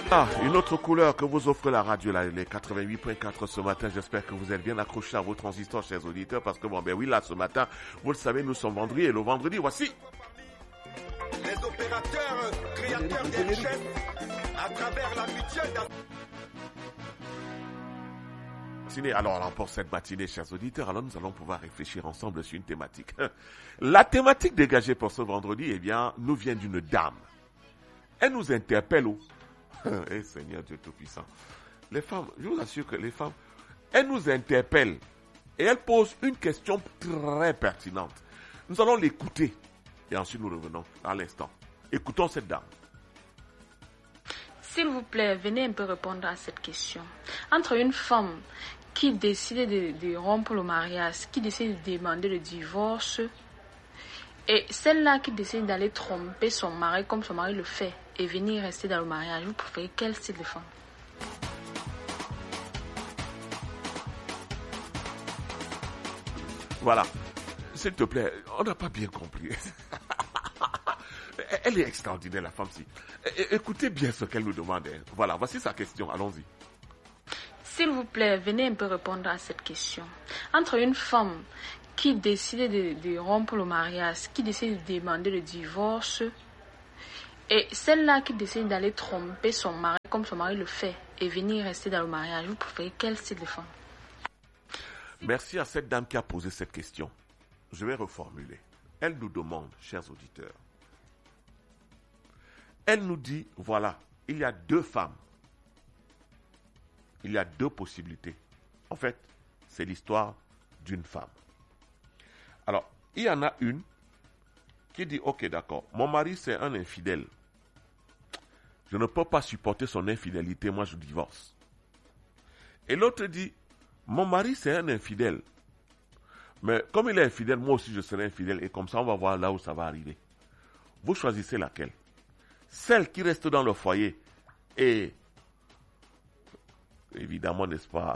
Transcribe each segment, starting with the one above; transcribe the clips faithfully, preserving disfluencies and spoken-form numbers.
Ah, une autre couleur que vous offre la radio, là, les quatre-vingt-huit point quatre ce matin. J'espère que vous êtes bien accrochés à vos transistors, chers auditeurs, parce que bon, ben oui, là, ce matin, vous le savez, nous sommes vendredi, et le vendredi, voici. Les opérateurs, créateurs des richesses, à travers la mutuelle. Alors, alors, pour cette matinée, chers auditeurs, alors nous allons pouvoir réfléchir ensemble sur une thématique. La thématique dégagée pour ce vendredi, eh bien, nous vient d'une dame. Elle nous interpelle où? Eh Seigneur Dieu Tout-Puissant. Les femmes, je vous assure que les femmes, elles nous interpellent et elles posent une question très pertinente. Nous allons l'écouter et ensuite nous revenons à l'instant. Écoutons cette dame. S'il vous plaît, venez un peu répondre à cette question. Entre une femme qui décide de, de rompre le mariage, qui décide de demander le divorce, et celle-là qui décide d'aller tromper son mari comme son mari le fait, et venir rester dans le mariage, vous préférez quel style de femme? Voilà. S'il te plaît, on n'a pas bien compris. Elle est extraordinaire, la femme-ci. Écoutez bien ce qu'elle nous demande. Voilà, voici sa question. Allons-y. S'il vous plaît, venez un peu répondre à cette question. Entre une femme qui décide de, de rompre le mariage, qui décide de demander le divorce, et celle-là qui décide d'aller tromper son mari comme son mari le fait, et venir rester dans le mariage, vous préférez quel style de femme? Merci à cette dame qui a posé cette question. Je vais reformuler. Elle nous demande, chers auditeurs, elle nous dit, voilà, il y a deux femmes. Il y a deux possibilités. En fait, c'est l'histoire d'une femme. Alors, il y en a une qui dit, ok, d'accord, mon mari c'est un infidèle. Je ne peux pas supporter son infidélité, moi je divorce. Et l'autre dit, mon mari c'est un infidèle. Mais comme il est infidèle, moi aussi je serai infidèle. Et comme ça, on va voir là où ça va arriver. Vous choisissez laquelle? Celle qui reste dans le foyer et, évidemment, n'est-ce pas,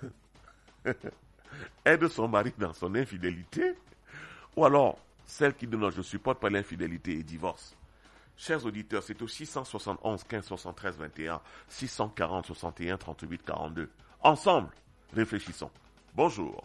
aide son mari dans son infidélité? Ou alors, celle qui dit non, je ne supporte pas l'infidélité et divorce? Chers auditeurs, c'est au six cent soixante et onze quinze soixante-treize vingt et un, six cent quarante soixante et un trente-huit quarante-deux. Ensemble, réfléchissons. Bonjour.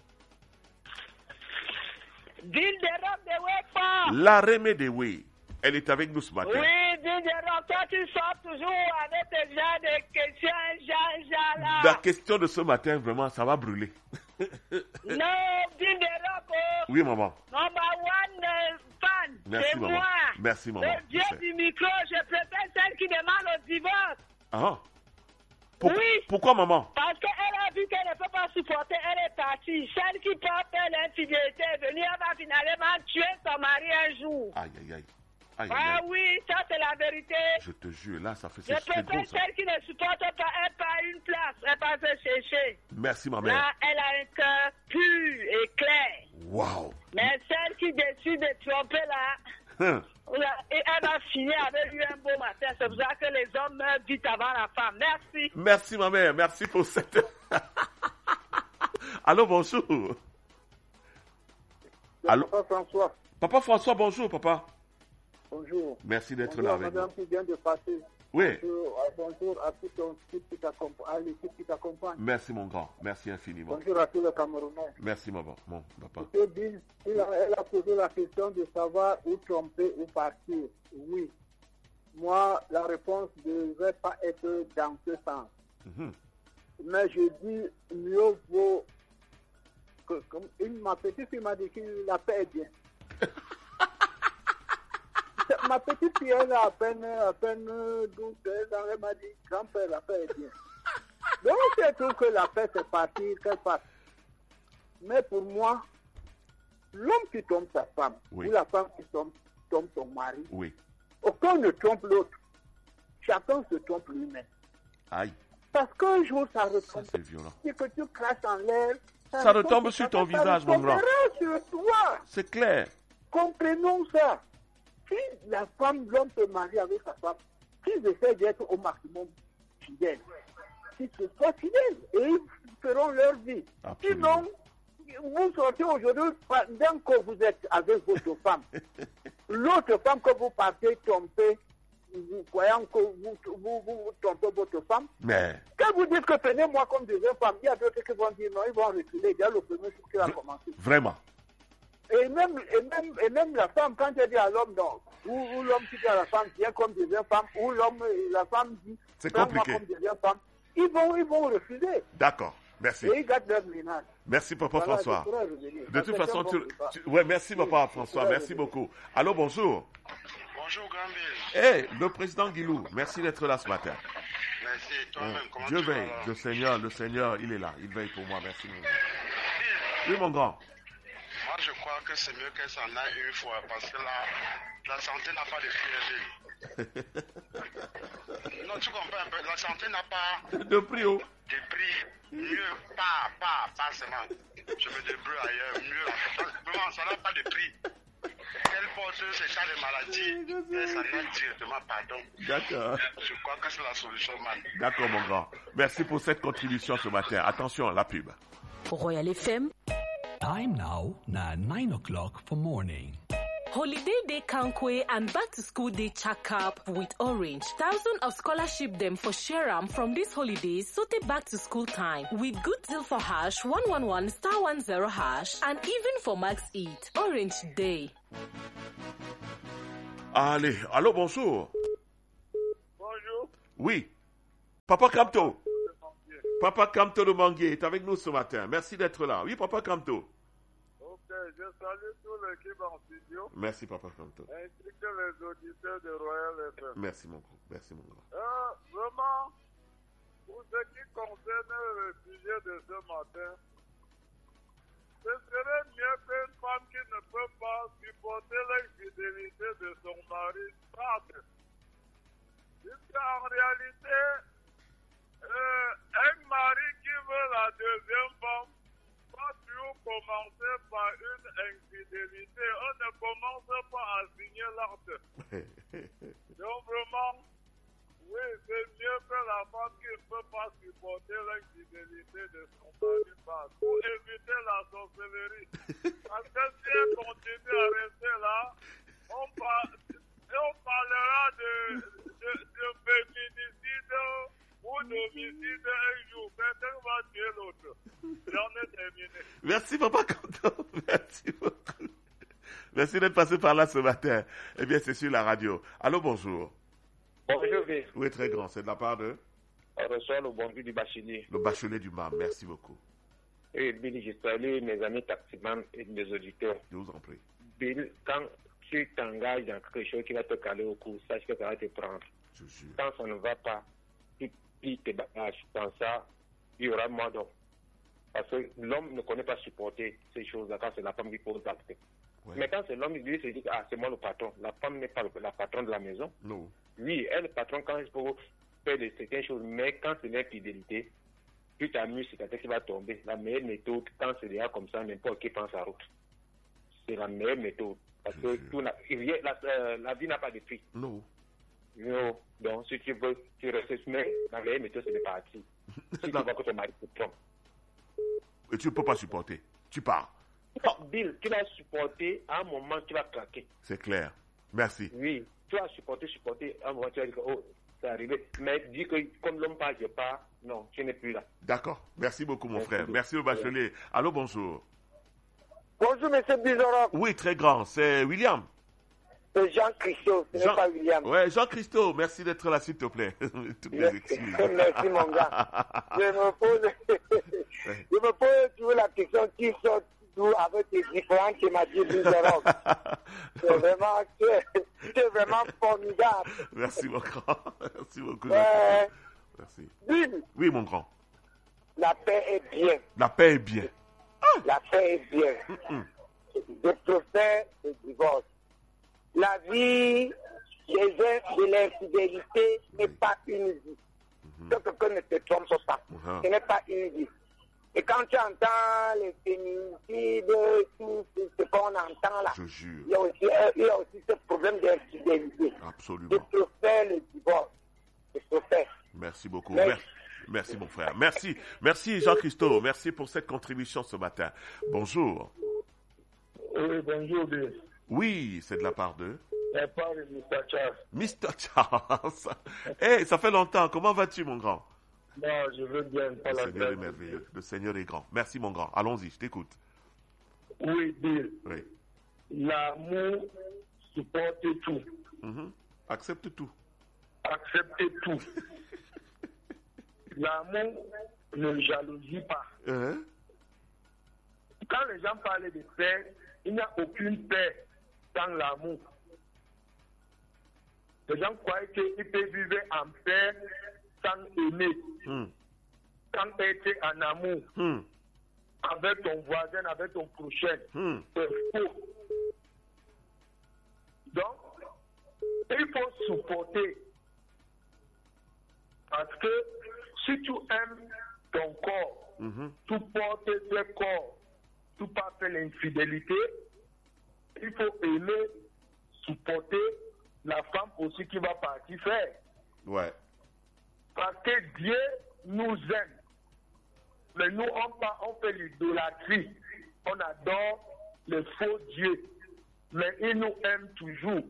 La Rémé de Oui, elle est avec nous ce matin. Oui, Diderot, toi tu sors toujours avec tes gens de questions, Jean, Jean, là. La question de ce matin, vraiment, ça va brûler. Non, Diderot. Oui, maman. Number one euh, fan, merci, c'est maman. moi. Merci, maman. Le dieu du micro, je préfère celle qui demande le divorce. Ah. Pour, oui. Pourquoi, maman? Parce qu'elle a vu qu'elle ne peut pas supporter, elle est partie. Celle qui porte l'infidélité est venue, elle va finalement tuer son mari un jour. Aïe, aïe, aïe. Aïe, ah aïe. oui, ça c'est la vérité. Je te jure, là, ça fait... Je préfère celle qui ne supporte pas, elle pas une place, elle va se chercher. Merci, ma mère. Là, elle a un cœur pur et clair. Waouh. Mais celle qui décide de tromper là, hein. et elle va finir avec lui un beau matin. C'est pour ça que les hommes meurent vite avant la femme. Merci. Merci, ma mère. Merci pour cette... Allô, bonjour. Allô. Papa François. Papa François, bonjour, papa. Bonjour. Merci d'être bonjour là avec madame nous. Qui vient de passer. Oui. Bonjour, bonjour à toute l'équipe qui t'accompagne. qui t'accompagne. Merci, mon grand. Merci infiniment. Bonjour à tous les Camerounais. Merci, maman. Mon papa. Bill, elle a posé la question de savoir où tromper ou partir. Oui. Moi, la réponse ne devrait pas être dans ce sens. Mm-hmm. Mais je dis, mieux vaut que, comme une, ma petite fille m'a dit que la paix est bien. Ma petite fille, elle a à peine, à peine douze ans, elle m'a dit, grand-père, la paix est bien. Donc, c'est tout que la paix, c'est partir, qu'elle passe. Mais pour moi, l'homme qui trompe sa femme, oui. ou la femme qui trompe, trompe son mari, oui. aucun ne trompe l'autre. Chacun se trompe lui-même. Aïe. Parce qu'un jour, ça retombe. Ça, c'est violent. Si que tu craches en l'air, ça, ça retombe sur ton visage, mon grand. Sur toi. C'est clair. Comprenons ça. Si la femme, l'homme se marie avec sa femme, qu'ils essaient d'être au maximum fidèles, qu'ils se soient fidèles et ils feront leur vie. Absolument. Sinon, vous sortez aujourd'hui pendant que vous êtes avec votre femme. L'autre femme que vous partez tromper vous, croyant que vous, vous, vous, vous trompez votre femme. Mais... Quand vous dites que prenez-moi comme deuxième femme, il y a d'autres qui vont dire non, ils vont reculer. Déjà le premier jour qui a commencé. Vraiment. Et même, et, même, et même la femme, quand elle dit à l'homme non, ou, ou l'homme qui dit à la femme, viens comme deuxième femme, ou l'homme, la femme dit, c'est prends-moi compliqué. comme deuxième femme, ils vont, ils vont refuser. D'accord, merci. Et ils gardent leur ménage. Merci, Papa Voilà, François. De toute façon, tu... tu... Ouais, merci, oui, Papa François, merci beaucoup. Allô, bonjour. Bonjour, Grand-Bill. Eh, hey, le président Guilou, merci d'être là ce matin. Merci, toi-même, oh, comment Dieu tu veille, vas, le Seigneur, le Seigneur, il est là, il veille pour moi, merci. Mon grand. Oui, mon grand. Moi, je crois que c'est mieux qu'elle s'en aille une fois, parce que la, la santé n'a pas de prix. Non, tu comprends un peu, la santé n'a pas de prix, oh. de prix. Mieux, pas, pas, pas seulement. Je me débrouille ailleurs, mieux. Vraiment, ça n'a pas de prix. Quelle porte ces cas de maladie, et ça n'a directement pardon. D'accord. Je crois que c'est la solution, man. D'accord, mon grand. Merci pour cette contribution ce matin. Attention à la pub. Royal F M. Time now, na nine o'clock for morning. Holiday Day Kankwe and Back to School Day check up with Orange. Thousands of scholarship them for Sharam from these holidays, so they back to school time. With good deal for hash one one one star one zero hash and even for Max Eat. Orange Day. Allez, allô, bonjour. Bonjour. Oui. Papa Kamto. Papa Kamto de Manguier est avec nous ce matin. Merci d'être là. Oui, Papa Kamto. Ok, je salue toute l'équipe en studio. Merci, Papa Kamto. Ainsi que les auditeurs de Royal F M. Merci, mon grand. Merci, mon grand. Euh, vraiment, pour ce qui concerne le sujet de ce matin, ce serait mieux qu'une femme qui ne peut pas supporter l'infidélité de son mari parte. Puisqu'en réalité, euh, un mari qui veut la deuxième femme va toujours commencer par une infidélité. On ne commence pas à signer l'acte. Donc vraiment, oui, c'est mieux que la femme qui ne peut pas supporter l'infidélité de son mari parte pour éviter la sorcellerie. Parce que si elle continue à rester là, on, par... on parlera de, de, de féminicide ou d'homicide un jour. Quelqu'un va tuer l'autre. J'en ai terminé. Merci, Papa Kanto. Merci beaucoup. Merci d'être passé par là ce matin. Eh bien, c'est sur la radio. Allô, bonjour. Bonjour, V. Oui, très grand. C'est de la part de... On reçoit le bon vieux du bachelier. Le bachelier du M A M. Merci beaucoup. Et Bill, je salue mes amis taximans et mes auditeurs. Je vous en prie. Bill, quand tu t'engages dans quelque chose qui va te caler au cou, sache que ça va te prendre. Je jure. Quand ça ne va pas, tu plies tes bagages. Dans ça, il y aura mort d'homme. Parce que l'homme ne connaît pas supporter ces choses-là quand c'est la femme qui pose l'acte. Ouais. Mais quand c'est l'homme, il se dit, ah, c'est moi le patron. La femme n'est pas le, la patronne de la maison. Non. Oui, elle est le patron quand il faut faire de certaines choses. Mais quand c'est l'infidélité, tu t'amuses, c'est quelqu'un qui va tomber. La meilleure méthode, quand c'est déjà comme ça, n'importe qui prend sa route. C'est la meilleure méthode. Parce que tout la, la, euh, la vie n'a pas de prix. Non. Non. Donc, si tu veux, tu restes, mais la meilleure méthode, c'est de partir. Si tu vois que ton mari te trompe. Et tu ne peux pas supporter. Tu pars. Non, Bill, tu vas supporter, à un moment, tu vas craquer. C'est clair. Merci. Oui, tu vas supporter, supporter, à un moment, tu vas dire que, oh, c'est arrivé. Mais dis que, comme l'homme part, je pars, non, tu n'es plus là. D'accord. Merci beaucoup, mon Merci frère. beaucoup. Merci au bachelier. Ouais. Allô, bonjour. Bonjour, monsieur Bizarro. Oui, très grand. C'est William. C'est Jean-Christophe, ce Jean... n'est pas William. Oui, Jean-Christophe, merci d'être là, s'il te plaît. Toutes mes excuses. Merci, mon gars. Je me pose, je me pose toujours la question qui sort tout avec tes différents qui m'a dit Bizarro. C'est vraiment, c'est vraiment formidable. Merci, mon grand. Merci beaucoup. Euh, merci. Bill, oui, mon grand. La paix est bien. La paix est bien. Ah. La paix est bien. Mm-mm. Je préfère le divorce. La vie des uns de l'infidélité n'est pas une vie. Mm-hmm. Que quelqu'un ne te trompe pas. Uh-huh. Ce n'est pas une vie. Et quand tu entends les féminicides, tout ce qu'on entend là, je jure. Il y a aussi, il y a aussi ce problème d'infidélité. Absolument. Je préfère le divorce. Je préfère. Merci beaucoup. Merci. Merci, mon frère. Merci. Merci, Jean-Christophe. Merci pour cette contribution ce matin. Bonjour. Oui, bonjour. Oui, c'est de la part d'eux. La part de mister Charles. mister Charles. Hey, ça fait longtemps. Comment vas-tu, mon grand? Non, je veux bien. Pas Le la Seigneur est tête. merveilleux. Le Seigneur est grand. Merci, mon grand. Allons-y, je t'écoute. Oui, Bill. Oui. L'amour supporte tout. Mhm. Accepte tout. Accepte tout. L'amour ne jalousie pas. Hein? Quand les gens parlent de paix, il n'y a aucune paix sans l'amour. Les gens croient qu'ils peuvent vivre en paix sans aimer, Hmm. sans être en amour Hmm. avec ton voisin, avec ton prochain. Hmm. C'est faux. Donc, il faut supporter. Parce que si tu aimes ton corps, Mhm. tu portes tes corps, tu passes l'infidélité, il faut aimer, supporter la femme aussi qui va partir faire. Ouais. Parce que Dieu nous aime. Mais nous, on, pas- on fait l'idolâtrie. On adore le faux Dieu. Mais il nous aime toujours.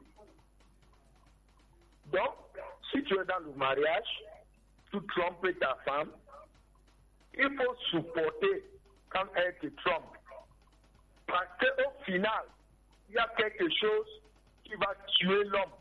Donc, si tu es dans le mariage, tu trompes ta femme, il faut supporter quand elle te trompe. Parce qu'au final, il y a quelque chose qui va tuer l'homme.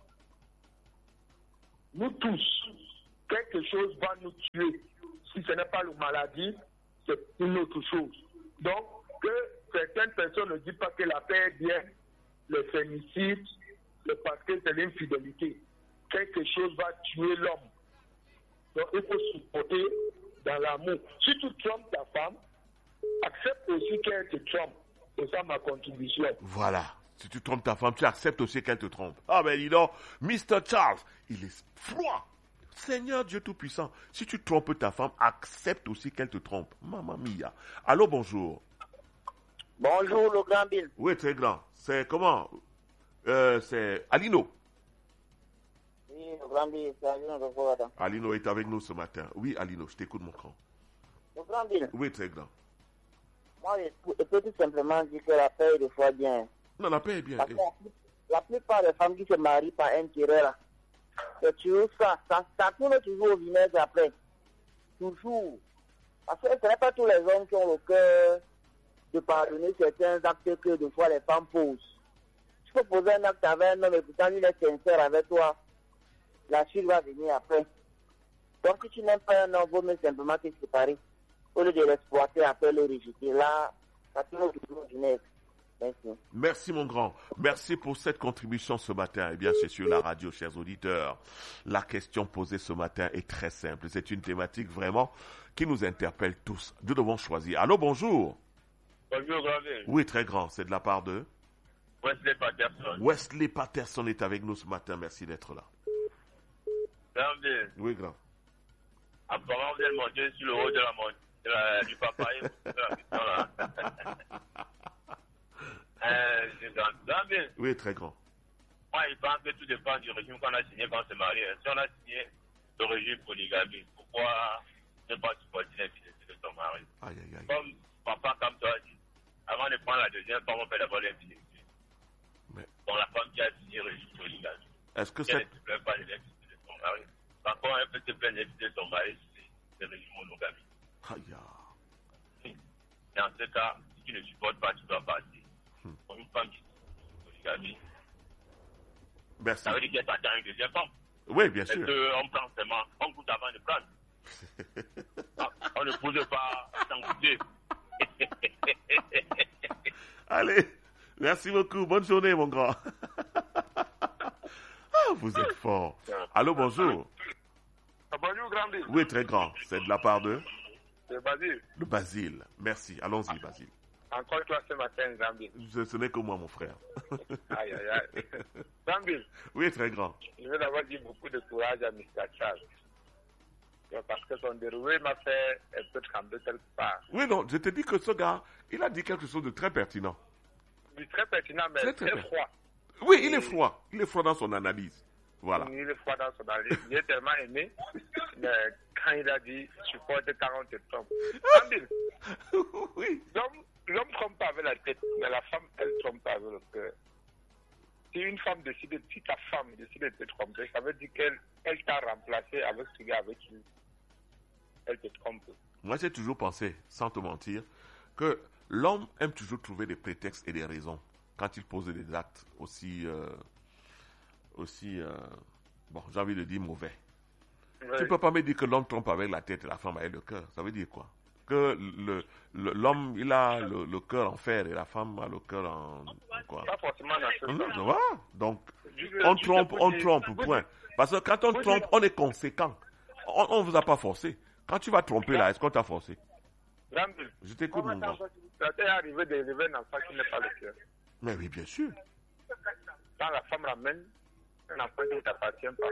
Nous tous, quelque chose va nous tuer. Si ce n'est pas la maladie, c'est une autre chose. Donc, que certaines personnes ne disent pas que la paix est bien, le féminicide, c'est parce que c'est l'infidélité. Quelque chose va tuer l'homme. Donc, il faut supporter dans l'amour. Si tu trompes ta femme, accepte aussi qu'elle te trompe. C'est ça ma contribution. Voilà. Si tu trompes ta femme, tu acceptes aussi qu'elle te trompe. Ah ben dis donc, mister Charles, il est froid. Seigneur Dieu Tout-Puissant, si tu trompes ta femme, accepte aussi qu'elle te trompe. Mamma mia. Allô, bonjour. Bonjour, le grand Bill. Oui, très grand. C'est comment euh, C'est Alino. Oui, le grand Bill, c'est Alino de Fouada. Alino est avec nous ce matin. Oui, Alino, je t'écoute, mon grand. Le grand Bill. Oui, très grand. Moi, je peux tout simplement dire que la paix est des fois bien. Non, la paix est bien. Parce que la plupart des femmes qui se marient par intérêt, là, c'est toujours ça. Ça, ça tourne toujours au vinaigre après. Toujours. Parce que ce n'est pas tous les hommes qui ont le cœur de pardonner certains actes que des fois les femmes posent. Tu peux poser un acte avec un homme et pourtant il est sincère avec toi. La suite va venir après. Donc si tu n'aimes pas un homme, vaut mieux simplement te séparer. Au lieu de l'exploiter, après le rejeter. Là, ça tourne toujours au vinaigre. Merci. Merci mon grand. Merci pour cette contribution ce matin. Eh bien, c'est sur la radio, chers auditeurs. La question posée ce matin est très simple. C'est une thématique vraiment qui nous interpelle tous. Nous devons choisir. Allô, bonjour. Bonjour, grand Bill. Oui, très grand. C'est de la part de Wesley Patterson. Wesley Patterson est avec nous ce matin. Merci d'être là. Grand Bill. Oui, grand. Apparemment, vous êtes monté sur le haut de la montagne, de la, du papaye. de la question, là. Euh, c'est grand. Grand Bill. Oui, très grand. Moi, il pense que tout dépend du régime qu'on a signé quand on s'est marié. Si on a signé le régime polygamie, pourquoi ne pas supporter l'infidélité de son mari? Aïe, aïe, aïe. Comme papa, comme toi, dit, avant de prendre la deuxième femme, on fait d'abord l'infidélité. Mais... Bon, la femme qui a signé le régime polygamie. Est-ce que c'est... Elle cette... ne se plaint pas de l'infidélité de son mari. Par contre, elle peut se plaindre de l'infidélité de son mari, c'est le régime monogamie. Aïe, aïe. Et en ce cas, si tu ne supportes pas, tu dois partir. Hmm. Pour une femme qui est polygamie, merci. Ça veut dire qu'elle s'attend à une deuxième femme. Oui, bien sûr. On prend seulement, on goûte avant de prendre. On ne pose pas sans goûter. Allez, merci beaucoup. Bonne journée, mon grand. Ah, vous êtes fort. Allô, bonjour. Bonjour, grand Bill. Oui, très grand. C'est de la part de C'est Basile. De Basile. Merci. Allons-y, Basile. Encore toi ce matin, grand Bill. Ce, ce n'est que moi, mon frère. Aïe, aïe, aïe. Grand Bill. Oui, très grand. Je veux d'abord dire beaucoup de courage à mister Charles. Parce que son déroulé m'a fait un peu trembler quelque part. Oui, non, je te dis que ce gars, il a dit quelque chose de très pertinent. Oui, très pertinent, mais très, très, très froid. Oui, il est froid. Il est froid dans son analyse. Voilà. Il est froid dans son analyse. Il est tellement aimé, mais quand il a dit supporte quarante trompe. Oui. L'homme, l'homme trompe pas avec la tête, mais la femme, elle trompe pas avec le cœur. Si une femme décide, si ta femme décide de te tromper, ça veut dire qu'elle elle t'a remplacé avec ce gars avec qui elle te trompe. Moi, j'ai toujours pensé, sans te mentir, que l'homme aime toujours trouver des prétextes et des raisons quand il pose des actes aussi, euh, aussi euh, bon, j'ai envie de dire mauvais. Ouais. Tu ne peux pas me dire que l'homme trompe avec la tête et la femme avec le cœur. Ça veut dire quoi? Que le, le, l'homme, il a le, le cœur en fer et la femme a le cœur en, en quoi? Pas forcément dans ce mmh, sens. Voilà. Donc, on trompe, on trompe, point. Parce que quand on trompe, on est conséquent. On ne vous a pas forcé. Quand tu vas tromper là, est-ce qu'on t'a forcé? Je t'écoute, mon gars. Ça t'est arrivé d'élever un enfant qui n'est pas le cœur. Mais oui, bien sûr. Quand la femme ramène un enfant qui ne t'appartient pas,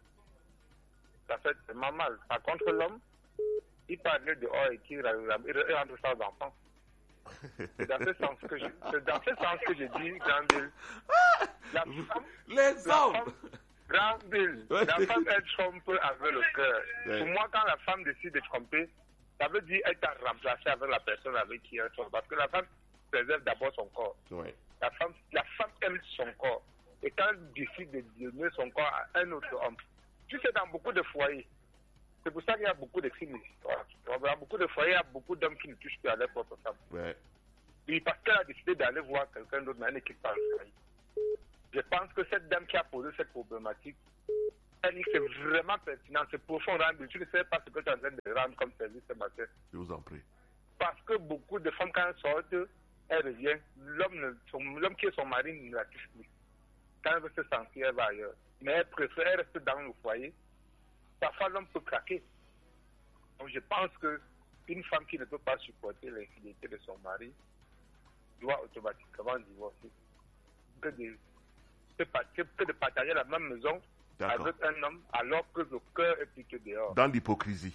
ça fait vraiment mal. Par contre, l'homme, il parle dehors et qu'il rentre sans enfant. C'est dans ce sens que je, c'est dans ce sens que je dis, Grand-Bill. La femme, les la hommes. Femme, Grand-Bill, la femme, elle trompe avec le cœur. Ouais. Pour moi, quand la femme décide de tromper, ça veut dire qu'elle t'a remplacé avec la personne avec qui elle trompe. Parce que la femme préserve d'abord son corps. Ouais. La femme, la femme aime son corps. Et quand elle décide de donner son corps à un autre homme, tu sais, dans beaucoup de foyers, c'est pour ça qu'il y a beaucoup de crimes. Dans beaucoup de foyers, il y a beaucoup d'hommes qui ne touchent plus à leur propre femme. Ouais. Oui, parce qu'elle a décidé d'aller voir quelqu'un d'autre, mais elle ne quitte pas le foyer. Je pense que cette dame qui a posé cette problématique, elle dit que c'est vraiment pertinent, c'est profond. Tu ne sais pas ce que tu es en train de rendre comme service ce matin. Je vous en prie. Parce que beaucoup de femmes, quand elles sortent, elles reviennent. L'homme, l'homme qui est son mari ne la touche plus. Quand elle veut se sentir, elle va ailleurs. Mais elle préfère, elle reste dans le foyer. Parfois, l'homme peut craquer. Donc, je pense qu'une femme qui ne peut pas supporter l'infidélité de son mari doit automatiquement divorcer. Que de, que de partager la même maison D'accord. avec un homme alors que le cœur est plutôt dehors. Dans l'hypocrisie.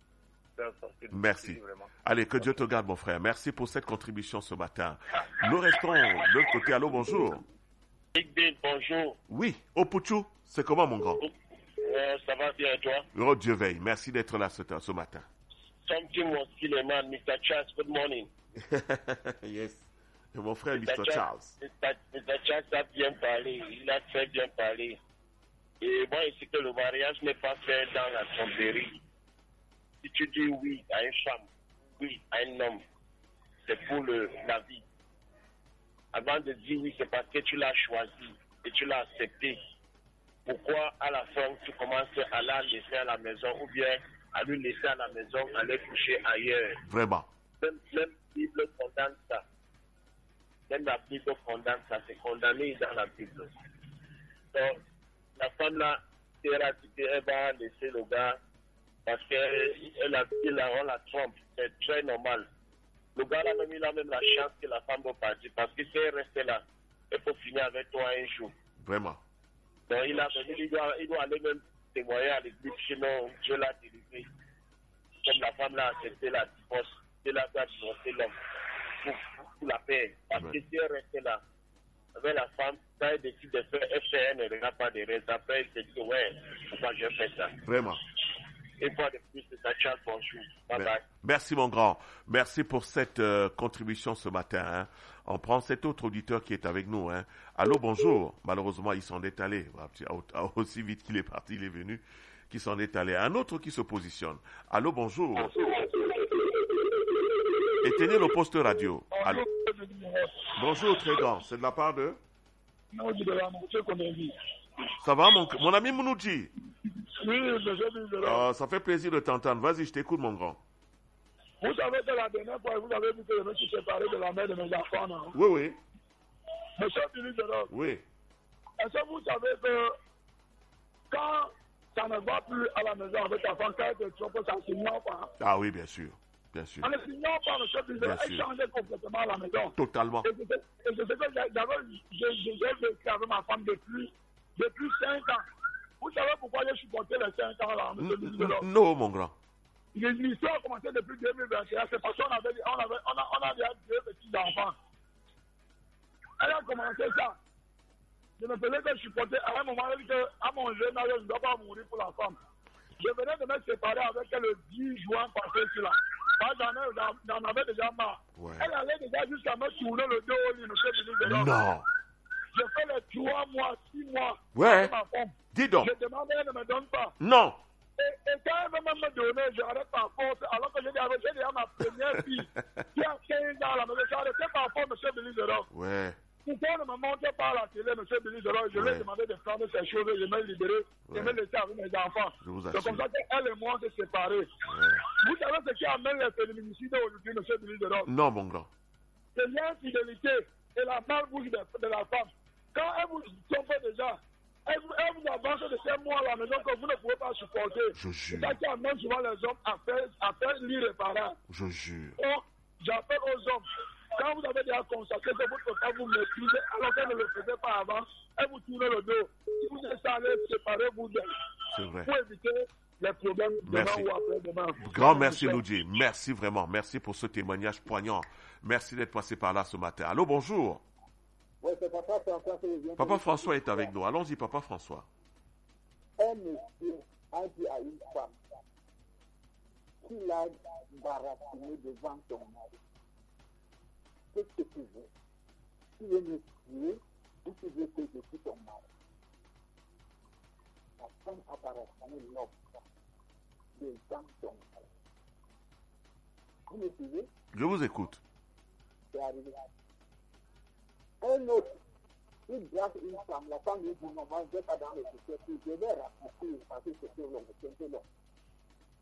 Merci. Allez, que Dieu te garde, mon frère. Merci pour cette contribution ce matin. Nous restons de l'autre côté. Allô, bonjour. Big Bill, bonjour. Oui, Opuchu, c'est comment, mon grand? Euh, ça va bien, et toi? Oh, Dieu veille. Merci d'être là ce, ce matin. Something was killing, man. mister Charles, good morning. Yes. Et mon frère, mister mister Charles. mister mister Charles a bien parlé. Il a très bien parlé. Et moi, je sais que le mariage n'est pas fait dans la tromperie. Si tu dis oui à une femme, oui à un homme, c'est pour le, la vie. Avant de dire oui, c'est parce que tu l'as choisi et tu l'as accepté. Pourquoi à la fin tu commences à la laisser à la maison ou bien à lui laisser à la maison, aller coucher ailleurs? Vraiment. Même, même la Bible condamne ça. Même la Bible condamne ça. C'est condamné dans la Bible. Donc, la femme là, elle va laisser le gars parce qu'elle a dit là, on la trompe. C'est très normal. Le gars là, même, il a même la chance que la femme va partir parce que si elle reste là, elle peut finir avec toi un jour. Vraiment. Donc il, a, il, doit, il doit aller même témoigner à l'église, sinon Dieu l'a délivré. Comme la femme l'a accepté la divorce, Dieu l'a divorcé l'homme pour, pour la paix. Parce ouais. que si elle reste là, avec la femme, quand elle décide de faire, elle fait, elle ne regarde pas de reste. Après, elle se dit, ouais, pourquoi je fais ça? Vraiment. Une fois de plus, c'est ça, Charles, bonjour. Bye bye. Merci, mon grand. Merci pour cette euh, contribution ce matin. Hein. On prend cet autre auditeur qui est avec nous. Hein. Allô, bonjour. Malheureusement, il s'en est allé. Aussi vite qu'il est parti, il est venu, qu'il s'en est allé. Un autre qui se positionne. Allô, bonjour. Éteignez le poste radio. Allô. Bonjour, très grand. C'est de la part de... Ça va, mon, mon ami Mounouji? Oui, je oh, ça fait plaisir de t'entendre. Vas-y, je t'écoute, mon grand. Vous savez que la dernière fois, vous avez dit que je me suis séparé de la mère de mes enfants, non? Oui, oui. Monsieur Philippe Delors. Oui. Est-ce que vous savez que quand ça ne va plus à la maison avec ta femme, quand elle te trompe, ça ne s'ignore pas? Ah oui, bien sûr. Bien sûr. On ne s'ignore pas, monsieur Philippe Delors. Elle changeait complètement à la maison. Totalement. Et c'est ce que d'abord, j'ai vécu avec ma femme depuis, depuis cinq ans. Vous savez pourquoi j'ai supporté les cinq ans là, monsieur Philippe Delors? Non, mon grand. L'histoire a commencé depuis deux mille vingt et un, c'est parce qu'on avait, on avait, on a, on a déjà deux petits enfants. Elle a commencé ça. Je me faisais que je supportais. À un moment, elle dit qu'à mon jeune âge, je ne dois pas mourir pour la femme. Je venais de me séparer avec elle le dix juin passé sur là. J'en avais déjà marre. Ouais. Elle allait déjà jusqu'à me tourner le dos au lit, monsieur Philippe Delors. Non. Je fais les trois mois, six mois. Ouais. avec ma femme. Dis donc. Je demande, elle ne me donne pas. Non. Et, et quand elle veut même me donner, j'arrête par force. Alors que j'ai déjà, déjà ma première fille qui a quinze ans à la maison. J'ai arrêté par force, M. Bélizero. Ouais. Pourquoi on ne me montre pas à la télé, M. Bélizero? Je lui ai Ouais. demandé de prendre ces choses, je me libérer, je me laisser avec mes enfants. Je vous C'est assure. comme ça qu'elle et moi, on s'est séparés. Ouais. Vous savez ce qui amène les féminicides aujourd'hui, M. Bélizero? Non, mon grand. C'est l'infidélité et la malbouche de, de la femme. Quand elle vous trompe déjà, elle, vous- elle vous avance de ces mois à la maison que vous ne pouvez pas supporter. Je jure. C'est ça qui amène souvent les hommes à faire, à faire l'irréparable. Je jure. Donc, j'appelle aux hommes, quand vous avez déjà constaté que votre femme vous méprise, alors qu'elle ne le faisait pas avant, elle vous tourne le dos. Si vous êtes allé séparer vous d'elle, C'est vrai. pour éviter les problèmes demain Merci. ou après-demain. Grand merci, Loudji. Merci vraiment. Merci pour ce témoignage poignant. Merci d'être passé par là ce matin. Allô, bonjour. Oui, c'est Papa François qui vient. Papa François est avec nous. Allons-y, Papa François. Un monsieur a dit à une femme qu'il a baratiné devant son mari. Qu'est-ce que tu veux? Tu veux me tuer ou tu veux que je tue ton mari? La femme a baratiné l'homme devant son mari. Vous me suivez? Je vous écoute. C'est arrivé. Un autre, il braque une femme, la femme lui dit non, moi je ne vais pas dans le secteur, je vais raconter parce que c'est long, c'est un peu long.